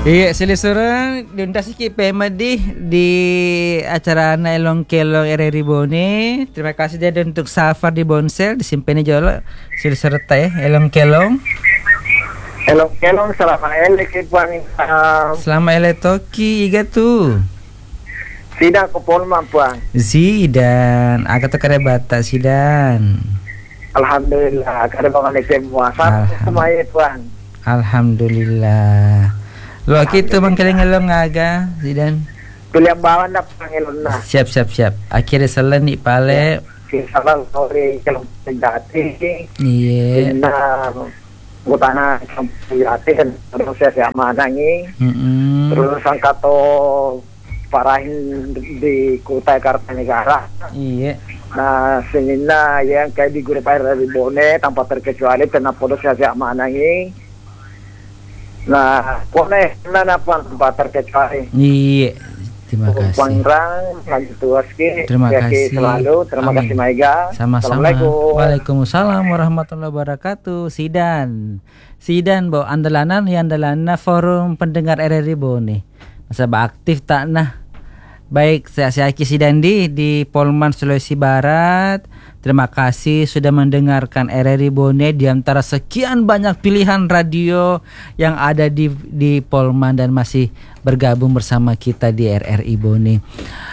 Iya, silisurang diuntas ki PMD di acara Nailong Kelong RRI Bone. Terima kasih dia untuk Safar di Bonsel disimpannya jolo silisurta ya Elong Kelong. Elong Kelong selama elek puang Selama ele toki iga tu. Sidan ko polman puang. Sidan, agak tu kare bata sidan. Alhamdulillah, kada bangan ek puasa semaya puang. Alhamdulillah. Lo kita mangkeling elong aga sidan. Pilih bawan na pangelon na. Siap. Akhirnya selen ni pale. Salah sore kelong dati. Iya. Na butana kelong dati kan proses amanangi. Terus angkato parahin di Kota Kartanegara. Iya. Nah, senina yang kayak di grup air dari Bone tanpa terkecuali kena proses amanangi. Nah, kone na tanpa terkecuali. Iya. Terima kasih. Pangrang, lanjut tuaski. Terima kasih selalu. Terima kasih Maiga. Sama-sama. Waalaikumsalam warahmatullahi wabarakatuh. Sidan bawa andalana forum pendengar RRI Bone. Masa aktif tak nah. Baik, saya Aki Sidandi di Polman Sulawesi Barat. Terima kasih sudah mendengarkan RRI Bone di antara sekian banyak pilihan radio yang ada di Polman dan masih bergabung bersama kita di RRI Bone.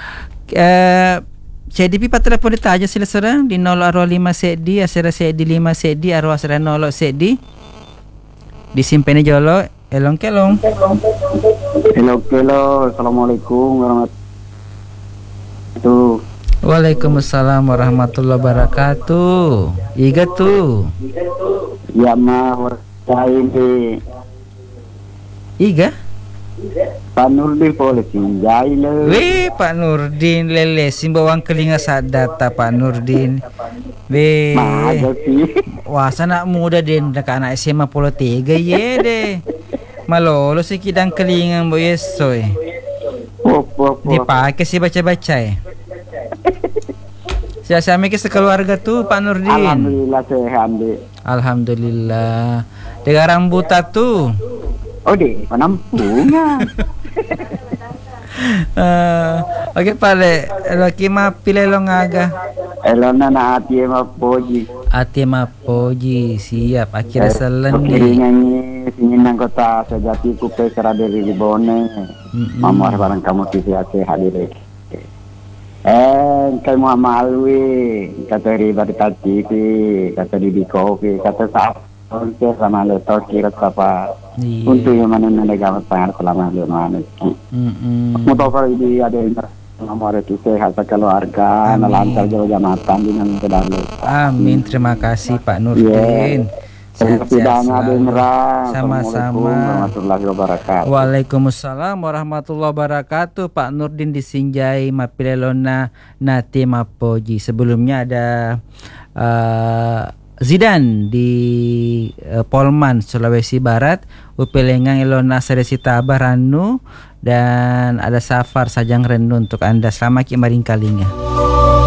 CDP pat telepon kita aja silakan di 025 sedi asera sedi 5 sedi arwah asera 0 sedi disimpeni jolo elong kelong. Hello, assalamualaikum warahmatullahi. Waalaikumsalam warahmatullahi wabarakatuh. Iga tu. Ya mah ini. Iga? Pak Nurdin polisi jaile. Weh Pak Nurdin lele simbawang kelinga sadata Pak Nurdin. Weh. Ada sih. Wah sana muda den dekat anak SMA Polo 3 ye deh. Malolo si kidang kelingan boy soy. Dipakai sih baca-baca ya. Saya mikir sekeluarga tuh Pak Nurdin. Alhamdulillah sehat deh. Alhamdulillah. Dengan rambutan tuh. Oh deh, penampungan. Oke pale, laki mah pilih lo ngaga. Elona na ati mapoji. Ati mapoji siap. Akhirnya selen nih. Nyanyi singin anggota sejati kupe keraderi di Bone. Mamar barang kamu sehat hadir. Kay Muhammad Alwi, kata Riba di TV, kata Didi Kopi, kata Oke, sama leto kira apa? Untuk yang mana negara pengen selama lima meski. Mutafar ini ada yang nomor itu sehat keluarga, lancar jauh jamatan dengan kedalu. Amin, terima kasih Pak Nurdin. Sama-sama. Waalaikumsalam warahmatullahi wabarakatuh. Pak Nurdin di Sinjai Mapilelona Nati Mapoji. Sebelumnya ada Zidan di Polman Sulawesi Barat, Upelengang Ilona Seresi Tabaranu, dan ada Safar Sajang Rendu untuk Anda. Selamat kimaring kalinya.